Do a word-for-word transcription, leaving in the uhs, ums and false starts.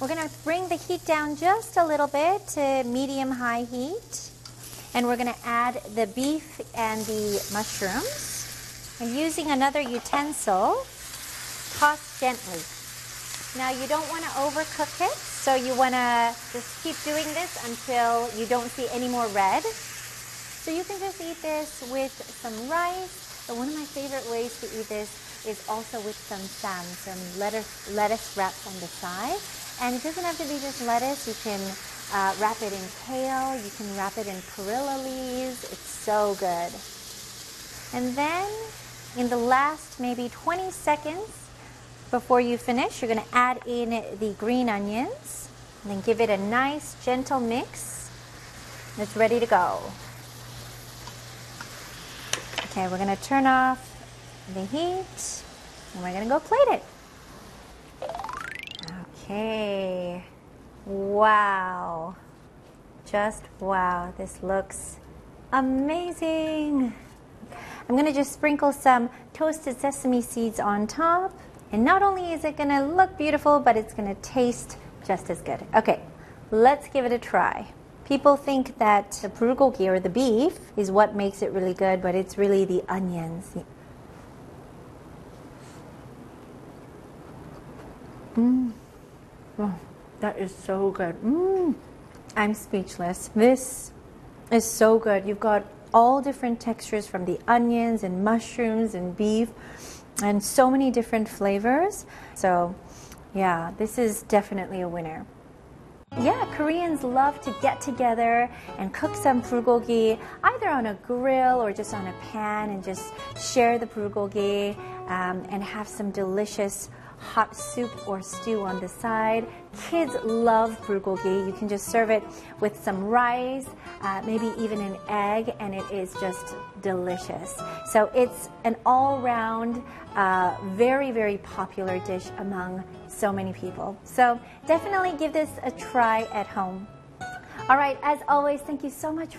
We're going to bring the heat down just a little bit to medium-high heat. And we're going to add the beef and the mushrooms. And using another utensil, toss gently. Now you don't want to overcook it, so you want to just keep doing this until you don't see any more red. So you can just eat this with some rice, but one of my favorite ways to eat this is also with some sam, some lettuce, lettuce wrapped on the side. And it doesn't have to be just lettuce. You can uh, wrap it in kale, you can wrap it in perilla leaves. It's so good. And then in the last maybe twenty seconds, before you finish, you're going to add in the green onions and then give it a nice gentle mix. It's ready to go. Okay, we're going to turn off the heat and we're going to go plate it. Okay. Wow. Just wow. This looks amazing. I'm going to just sprinkle some toasted sesame seeds on top. And not only is it going to look beautiful, but it's going to taste just as good. Okay, let's give it a try. People think that the bulgogi or the beef is what makes it really good, but it's really the onions. Mmm. Oh, that is so good. Mmm. I'm speechless. This is so good. You've got all different textures from the onions and mushrooms and beef, and so many different flavors. So yeah, this is definitely a winner. Yeah, Koreans love to get together and cook some bulgogi either on a grill or just on a pan and just share the bulgogi um, and have some delicious hot soup or stew on the side. Kids love bulgogi. You can just serve it with some rice, uh, maybe even an egg, and it is just delicious. So it's an all-round, uh, very, very popular dish among so many people. So definitely give this a try at home. All right, as always, thank you so much